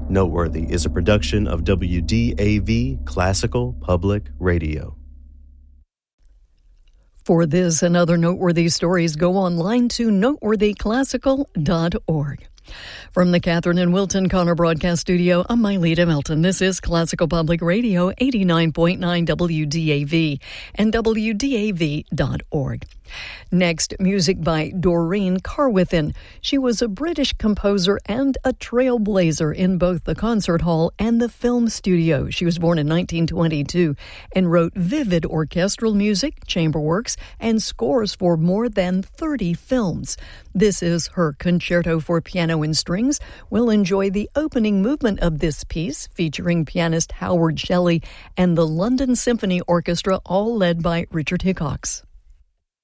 Noteworthy is a production of WDAV Classical Public Radio. For this and other noteworthy stories, go online to noteworthyclassical.org. From the Catherine and Wilton Connor Broadcast Studio, I'm Myleta Melton. This is Classical Public Radio, 89.9 WDAV and WDAV.org. Next, music by Doreen Carwithen. She was a British composer and a trailblazer in both the concert hall and the film studio. She was born in 1922 and wrote vivid orchestral music, chamber works, and scores for more than 30 films. This is her Concerto for Piano and Strings. We'll enjoy the opening movement of this piece, featuring pianist Howard Shelley and the London Symphony Orchestra, all led by Richard Hickox.